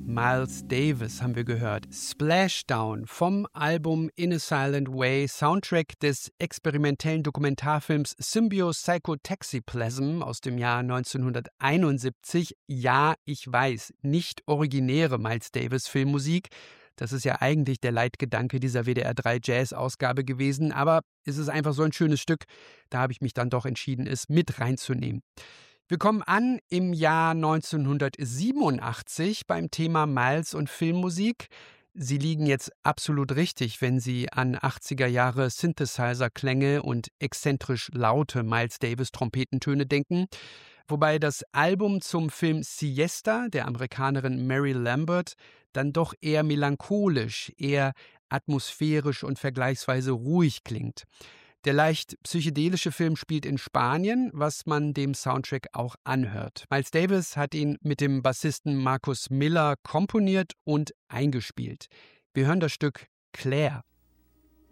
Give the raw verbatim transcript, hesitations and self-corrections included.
Miles Davis haben wir gehört. Splashdown vom Album In a Silent Way, Soundtrack des experimentellen Dokumentarfilms Symbio-Psychotaxiplasm aus dem Jahr neunzehnhunderteinundsiebzig. Ja, ich weiß, nicht originäre Miles Davis Filmmusik. Das ist ja eigentlich der Leitgedanke dieser W D R drei Jazz-Ausgabe gewesen, aber es ist einfach so ein schönes Stück, da habe ich mich dann doch entschieden, es mit reinzunehmen. Wir kommen an im Jahr neunzehnhundertsiebenundachtzig beim Thema Miles und Filmmusik. Sie liegen jetzt absolut richtig, wenn Sie an achtziger Jahre Synthesizer-Klänge und exzentrisch laute Miles Davis-Trompetentöne denken. Wobei das Album zum Film Siesta der Amerikanerin Mary Lambert dann doch eher melancholisch, eher atmosphärisch und vergleichsweise ruhig klingt. Der leicht psychedelische Film spielt in Spanien, was man dem Soundtrack auch anhört. Miles Davis hat ihn mit dem Bassisten Marcus Miller komponiert und eingespielt. Wir hören das Stück Claire.